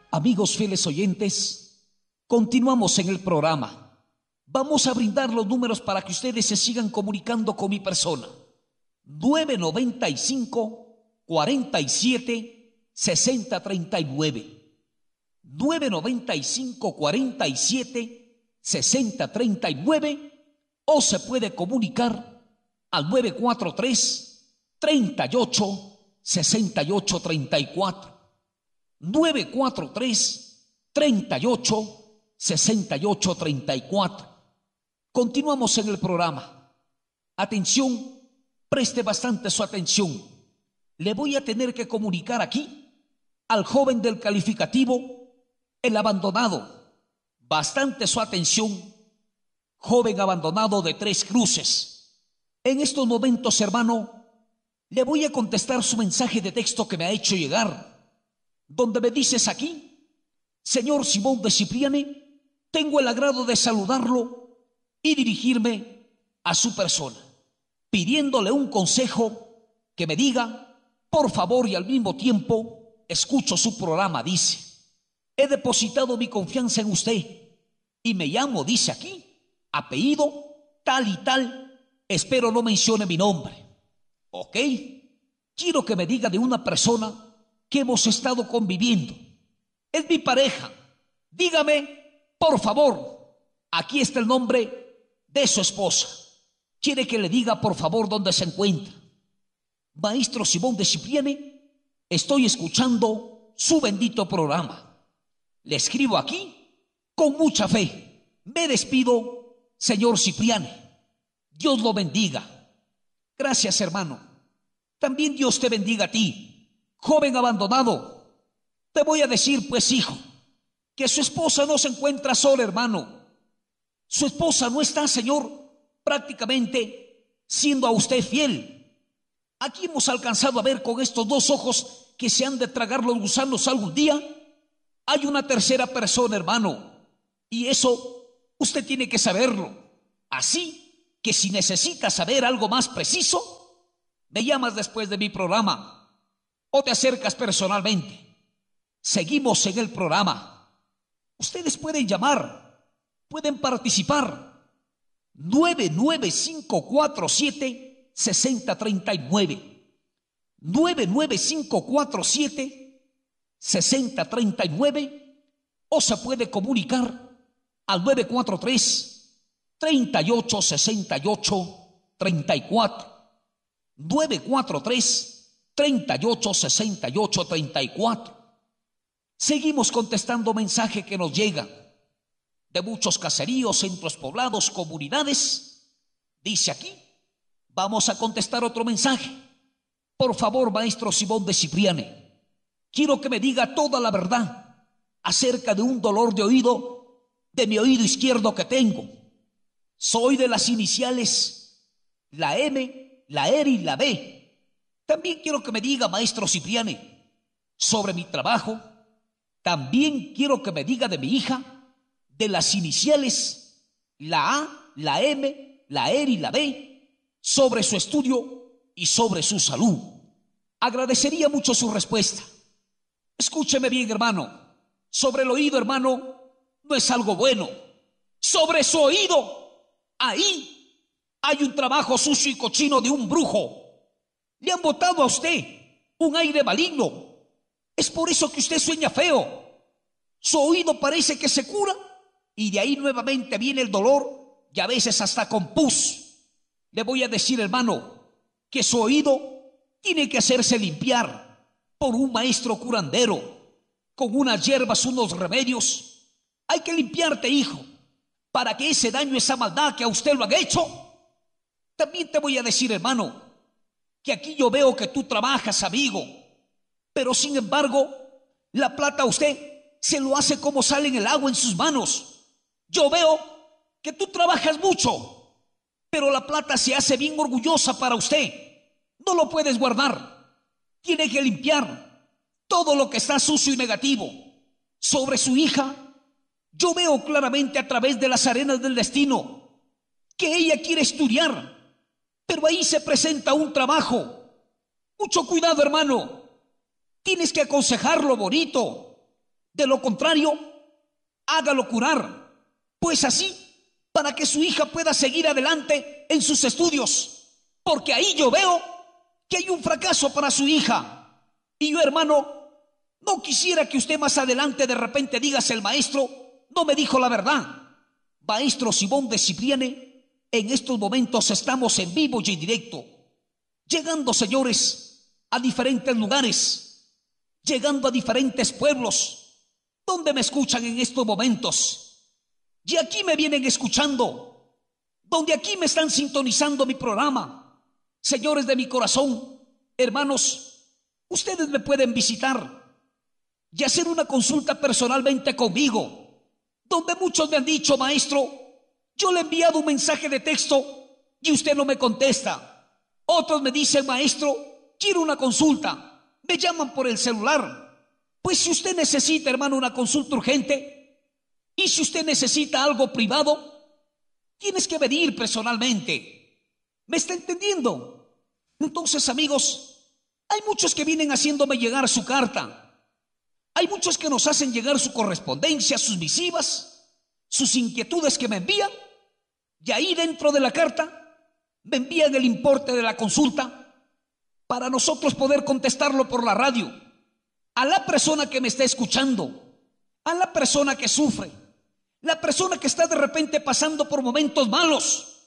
Amigos fieles oyentes, continuamos en el programa. Vamos a brindar los números para que ustedes se sigan comunicando con mi persona. 995-47-6039. 995-47-6039, o se puede comunicar al 943-38-6834. 943-38-6834. Continuamos en el programa. Atención, preste bastante su atención. Le voy a tener que comunicar aquí al joven del calificativo, el abandonado. Bastante su atención, joven abandonado de Tres Cruces. En estos momentos, hermano, le voy a contestar su mensaje de texto que me ha hecho llegar, donde me dices aquí: señor Simón de Cipriani, tengo el agrado de saludarlo y dirigirme a su persona, pidiéndole un consejo que me diga, por favor, y al mismo tiempo escucho su programa. Dice: he depositado mi confianza en usted y me llamo, dice aquí, apellido tal y tal, espero no mencione mi nombre. ¿Ok? Quiero que me diga de una persona que hemos estado conviviendo. Es mi pareja. Dígame, por favor, aquí está el nombre de su esposa. Quiere que le diga, por favor, dónde se encuentra. Maestro Simón de Cipriani, estoy escuchando su bendito programa. Le escribo aquí con mucha fe. Me despido, señor Cipriani. Dios lo bendiga. Gracias, hermano. También Dios te bendiga a ti, joven abandonado. Te voy a decir, pues, hijo, que su esposa no se encuentra sola, hermano. Su esposa no está, Señor, prácticamente siendo a usted fiel. Aquí hemos alcanzado a ver con estos dos ojos que se han de tragar los gusanos algún día. Hay una tercera persona, hermano, y eso usted tiene que saberlo. Así que si necesitas saber algo más preciso, me llamas después de mi programa o te acercas personalmente. Seguimos en el programa. Ustedes pueden llamar, pueden participar. 99547-6039. 99547-6039, o se puede comunicar al 943-386834. 943-386834. Seguimos contestando mensaje que nos llega de muchos caseríos, centros poblados, comunidades. Dice aquí, vamos a contestar otro mensaje. Por favor, maestro Simón de Cipriani, quiero que me diga toda la verdad acerca de un dolor de oído, de mi oído izquierdo que tengo. Soy de las iniciales, la M, la R y la B. También quiero que me diga, maestro Cipriani, sobre mi trabajo. También quiero que me diga de mi hija, de las iniciales, la A, la M, la R y la B, sobre su estudio y sobre su salud. Agradecería mucho su respuesta. Escúcheme bien, hermano. Sobre el oído, hermano, no es algo bueno. Sobre su oído, ahí hay un trabajo sucio y cochino de un brujo. Le han botado a usted un aire maligno. Es por eso que usted sueña feo. Su oído parece que se cura y de ahí nuevamente viene el dolor y a veces hasta con pus. Le voy a decir, hermano, que su oído tiene que hacerse limpiar por un maestro curandero, con unas hierbas, unos remedios. Hay que limpiarte, hijo, para que ese daño, esa maldad que a usted lo han hecho. También te voy a decir, hermano, que aquí yo veo que tú trabajas, amigo, pero sin embargo, la plata a usted se lo hace como sale en el agua en sus manos. Yo veo que tú trabajas mucho, pero la plata se hace bien orgullosa para usted. No lo puedes guardar. Tiene que limpiar todo lo que está sucio y negativo. Sobre su hija, yo veo claramente a través de las arenas del destino que ella quiere estudiar, pero ahí se presenta un trabajo. Mucho cuidado, hermano. Tienes que aconsejarlo bonito. De lo contrario, hágalo curar, pues así, para que su hija pueda seguir adelante en sus estudios, porque ahí yo veo que hay un fracaso para su hija. Y yo, hermano, no quisiera que usted más adelante de repente digas: el maestro no me dijo la verdad. Maestro Simón de Cipriani, en estos momentos estamos en vivo y en directo, llegando, señores, a diferentes lugares, llegando a diferentes pueblos donde me escuchan en estos momentos. Y aquí me vienen escuchando, donde aquí me están sintonizando mi programa. Señores de mi corazón, hermanos, ustedes me pueden visitar y hacer una consulta personalmente conmigo, donde muchos me han dicho: maestro, yo le he enviado un mensaje de texto y usted no me contesta. Otros me dicen: maestro, quiero una consulta, me llaman por el celular. Pues si usted necesita, hermano, una consulta urgente, y si usted necesita algo privado, tienes que venir personalmente. ¿Me está entendiendo? Entonces, amigos, hay muchos que vienen haciéndome llegar su carta. Hay muchos que nos hacen llegar su correspondencia, sus misivas, sus inquietudes que me envían, y ahí dentro de la carta me envían el importe de la consulta para nosotros poder contestarlo por la radio a la persona que me está escuchando, a la persona que sufre, la persona que está de repente pasando por momentos malos.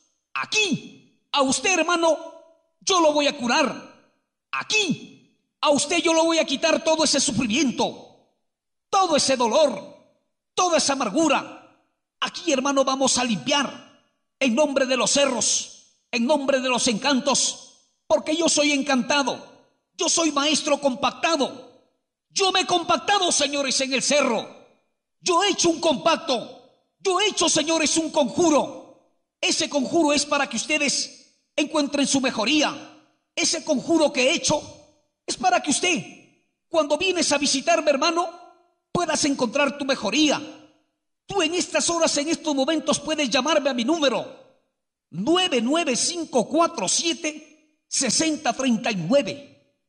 Aquí, a usted, hermano, yo lo voy a curar. Aquí, a usted yo lo voy a quitar todo ese sufrimiento, todo ese dolor, toda esa amargura. Aquí, hermano, vamos a limpiar en nombre de los cerros, en nombre de los encantos, porque yo soy encantado, yo soy maestro compactado. Yo me he compactado, señores, en el cerro. Yo he hecho un compacto, yo he hecho, señores, un conjuro. Ese conjuro es para que ustedes encuentren su mejoría. Ese conjuro que he hecho es para que usted, cuando vienes a visitarme, hermano, puedas encontrar tu mejoría. Tú en estas horas, en estos momentos, puedes llamarme a mi número 99547-6039,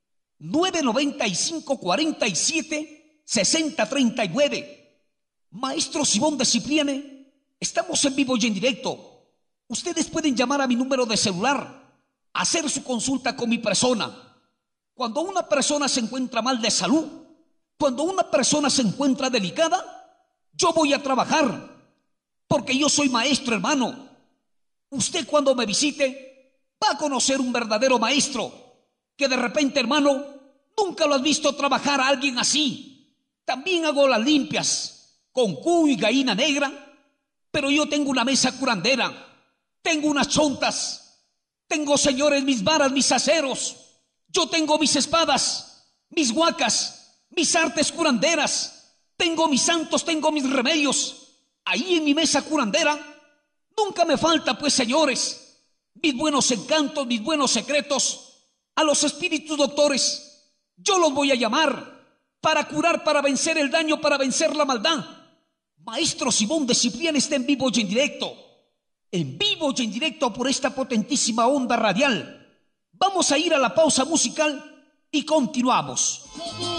995-47-6039. Maestro Simón de Cipriani, estamos en vivo y en directo. Ustedes pueden llamar a mi número de celular, hacer su consulta con mi persona. Cuando una persona se encuentra mal de salud, cuando una persona se encuentra delicada, yo voy a trabajar, porque yo soy maestro, hermano. Usted, cuando me visite, va a conocer un verdadero maestro, que de repente, hermano, nunca lo has visto trabajar a alguien así. También hago las limpias con cuy y gallina negra, pero yo tengo una mesa curandera, tengo unas chontas, tengo, señores, mis varas, mis aceros, yo tengo mis espadas, mis huacas, mis artes curanderas, tengo mis santos, tengo mis remedios. Ahí en mi mesa curandera nunca me falta, pues, señores, mis buenos encantos, mis buenos secretos. A los espíritus doctores yo los voy a llamar para curar, para vencer el daño, para vencer la maldad. Maestro Simón de Cipriani está en vivo y en directo por esta potentísima onda radial. Vamos a ir a la pausa musical y continuamos.